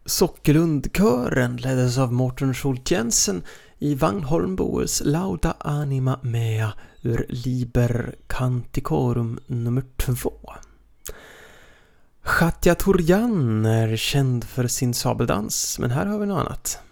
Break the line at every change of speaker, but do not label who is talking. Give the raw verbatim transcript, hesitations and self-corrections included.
Sockelundkören leddes av Morten Schult Jensen i Vagnholmboes Lauda Anima Mea ur Liber Canticorum nummer två. Chatja Turjan är känd för sin sabeldans, men här har vi något annat.